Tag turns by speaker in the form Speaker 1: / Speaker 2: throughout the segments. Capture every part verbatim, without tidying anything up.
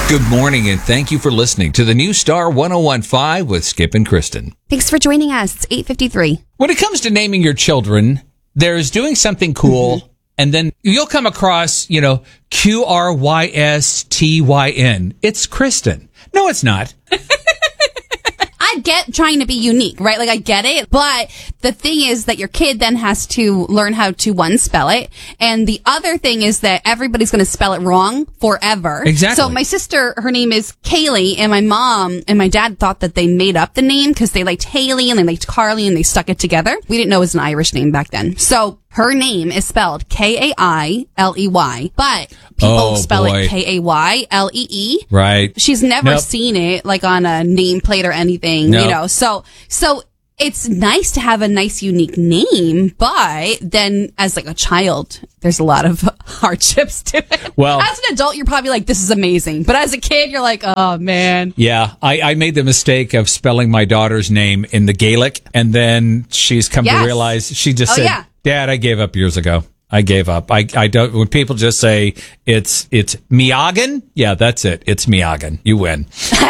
Speaker 1: Good morning, and thank you for listening to the new Star one oh one point five with Skip and Kristen.
Speaker 2: Thanks for joining us. It's eight fifty-three.
Speaker 1: When it comes to naming your children, there's doing something cool, mm-hmm. and then you'll come across, you know, Q R Y S T Y N. It's Kristen. No, it's not.
Speaker 2: I get trying to be unique, right? Like, I get it. But the thing is that your kid then has to learn how to, one, spell it. And the other thing is that everybody's going to spell it wrong forever.
Speaker 1: Exactly.
Speaker 2: So my sister, her name is Kaylee, and my mom and my dad thought that they made up the name because they liked Haley and they liked Carly and they stuck it together. We didn't know it was an Irish name back then. So her name is spelled K A I L E Y, but people
Speaker 1: oh,
Speaker 2: spell
Speaker 1: boy.
Speaker 2: it K A Y L E E.
Speaker 1: Right.
Speaker 2: She's never
Speaker 1: nope.
Speaker 2: seen it like on a nameplate or anything,
Speaker 1: nope.
Speaker 2: you know. So, so it's nice to have a nice, unique name, but then as like a child, there's a lot of hardships to it.
Speaker 1: Well,
Speaker 2: as an adult, you're probably like, this is amazing. But as a kid, you're like, oh, man.
Speaker 1: Yeah, I, I made the mistake of spelling my daughter's name in the Gaelic, and then she's come
Speaker 2: yes.
Speaker 1: to realize, she just
Speaker 2: oh,
Speaker 1: said,
Speaker 2: yeah.
Speaker 1: Dad, I gave up years ago. I gave up. I, I don't, when people just say it's, it's Miagan, yeah, that's it. It's Miagan. You win.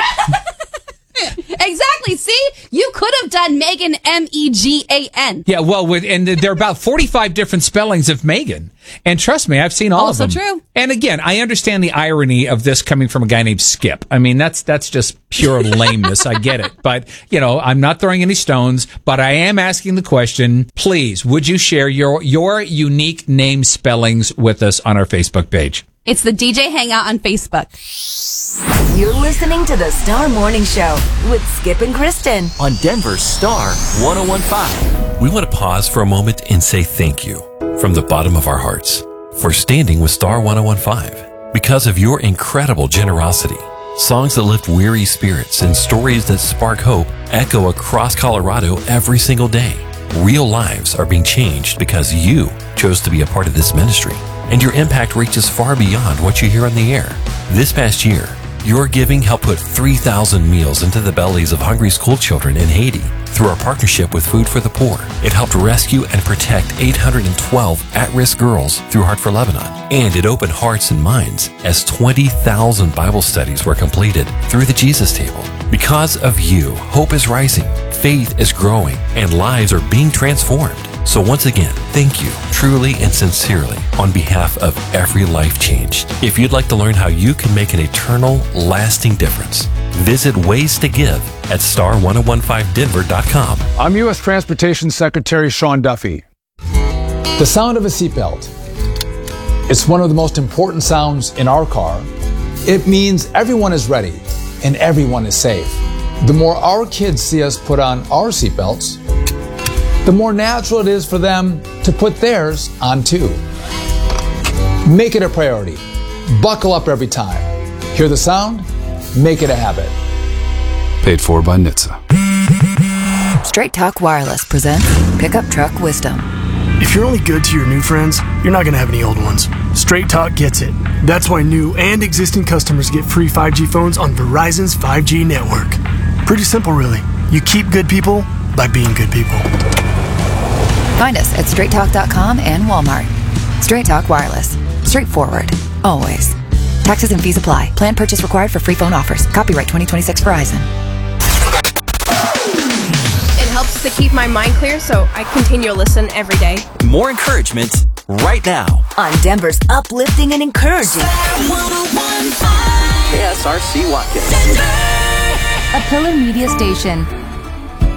Speaker 2: Exactly. See, you could have done Megan, M E G A N.
Speaker 1: Yeah, well, with, and there are about forty-five different spellings of Megan. And trust me, I've seen all
Speaker 2: also
Speaker 1: of them.
Speaker 2: Also true.
Speaker 1: And again, I understand the irony of this coming from a guy named Skip. I mean, that's that's just pure lameness. I get it. But, you know, I'm not throwing any stones, but I am asking the question, please, would you share your your unique name spellings with us on our Facebook page?
Speaker 2: It's the D J Hangout on Facebook.
Speaker 3: You're listening to the Star Morning Show with Skip and Kristen
Speaker 4: on Denver's Star one oh one point five.
Speaker 5: We want to pause for a moment and say thank you from the bottom of our hearts for standing with Star one oh one point five. Because of your incredible generosity, songs that lift weary spirits and stories that spark hope echo across Colorado every single day. Real lives are being changed because you chose to be a part of this ministry, and your impact reaches far beyond what you hear on the air. This past year, your giving helped put three thousand meals into the bellies of hungry school children in Haiti through our partnership with Food for the Poor. It helped rescue and protect eight hundred twelve at-risk girls through Heart for Lebanon. And it opened hearts and minds as twenty thousand Bible studies were completed through the Jesus Table. Because of you, hope is rising, faith is growing, and lives are being transformed. So once again, thank you, truly and sincerely, on behalf of every life changed. If you'd like to learn how you can make an eternal, lasting difference, visit Ways to Give at star one oh one five denver dot com.
Speaker 6: I'm U S Transportation Secretary Sean Duffy. The sound of a seatbelt. It's one of the most important sounds in our car. It means everyone is ready and everyone is safe. The more our kids see us put on our seatbelts, the more natural it is for them to put theirs on too. Make it a priority. Buckle up every time. Hear the sound? Make it a habit.
Speaker 7: Paid for by N H T S A.
Speaker 3: Straight Talk Wireless presents Pickup Truck Wisdom.
Speaker 8: If you're only good to your new friends, you're not going to have any old ones. Straight Talk gets it. That's why new and existing customers get free five G phones on Verizon's five G network. Pretty simple, really. You keep good people by being good people.
Speaker 3: Find us at straight talk dot com and Walmart. Straight Talk Wireless. Straightforward. Always. Taxes and fees apply. Plan purchase required for free phone offers. Copyright twenty twenty-six Verizon.
Speaker 9: It helps to keep my mind clear, so I continue to listen every day.
Speaker 4: More encouragement right now
Speaker 3: on Denver's uplifting and encouraging
Speaker 4: K S R C Watkins.
Speaker 3: a Pillar Media station.